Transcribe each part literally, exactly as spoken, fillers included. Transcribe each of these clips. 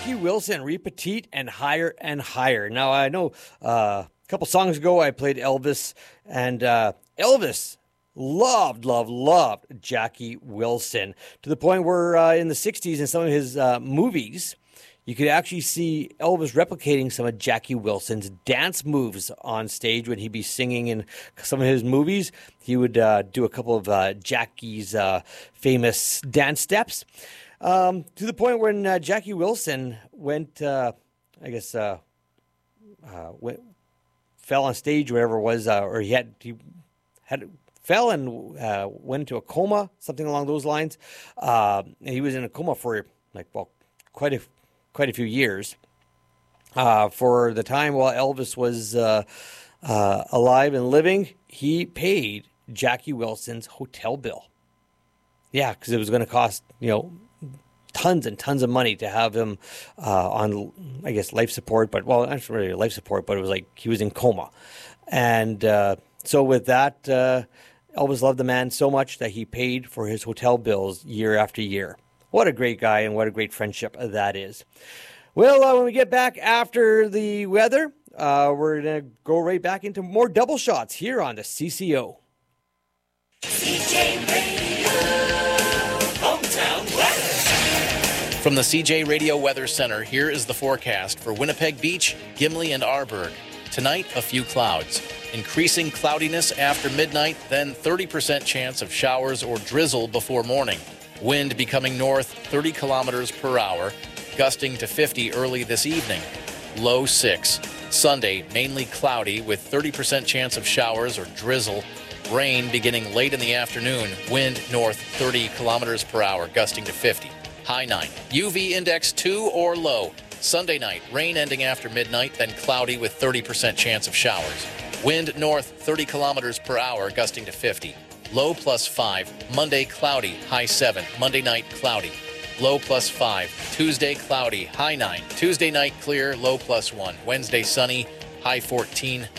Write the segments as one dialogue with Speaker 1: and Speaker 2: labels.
Speaker 1: Jackie Wilson, Repeat and Higher and Higher. Now, I know uh, a couple songs ago I played Elvis, and uh, Elvis loved, loved, loved Jackie Wilson to the point where uh, in the sixties in some of his uh, movies, you could actually see Elvis replicating some of Jackie Wilson's dance moves on stage when he'd be singing in some of his movies. He would uh, do a couple of uh, Jackie's uh, famous dance steps. Um, to the point when uh, Jackie Wilson went, uh, I guess, uh, uh, went, fell on stage, whatever it was, uh, or he had he had fell and uh, went into a coma, something along those lines. Uh, and he was in a coma for like well, quite a quite a few years. Uh, for the time while Elvis was uh, uh, alive and living, he paid Jackie Wilson's hotel bill. Yeah, because it was going to cost you know. tons and tons of money to have him uh, on, I guess, life support. But, well, not really life support, but it was like he was in coma. And uh, so with that, uh, Elvis loved the man so much that he paid for his hotel bills year after year. What a great guy and what a great friendship that is. Well, uh, when we get back after the weather, uh, we're going to go right back into more double shots here on the C C O.
Speaker 2: C J Radio, hometown weather.
Speaker 3: From the C J Radio Weather Center, here is the forecast for Winnipeg Beach, Gimli, and Arborg. Tonight, a few clouds. Increasing cloudiness after midnight, then thirty percent chance of showers or drizzle before morning. Wind becoming north thirty kilometers per hour, gusting to fifty early this evening. Low six. Sunday, mainly cloudy with thirty percent chance of showers or drizzle. Rain beginning late in the afternoon. Wind north thirty kilometers per hour, gusting to fifty. High nine. U V index two or low. Sunday night, rain ending after midnight, then cloudy with thirty percent chance of showers. Wind north thirty kilometers per hour, gusting to fifty. Low plus five. Monday cloudy, high seven. Monday night cloudy. Low plus five. Tuesday cloudy, high nine. Tuesday night clear, low plus one. Wednesday sunny, high fourteen.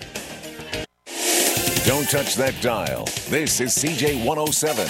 Speaker 4: Don't touch that dial. This is C J one oh seven.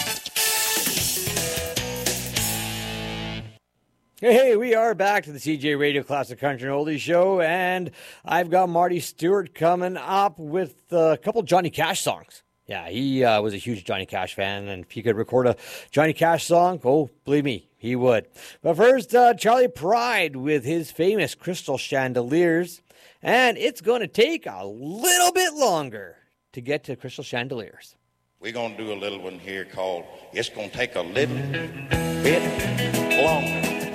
Speaker 1: Hey, hey, we are back to the C J Radio Classic Country and Oldies Show, and I've got Marty Stewart coming up with a couple Johnny Cash songs. Yeah, he uh, was a huge Johnny Cash fan, and if he could record a Johnny Cash song, oh, believe me, he would. But first, uh, Charlie Pride with his famous Crystal Chandeliers, and it's going to take a little bit longer to get to Crystal Chandeliers.
Speaker 5: We're going to do a little one here called It's Going to Take a Little Bit Longer.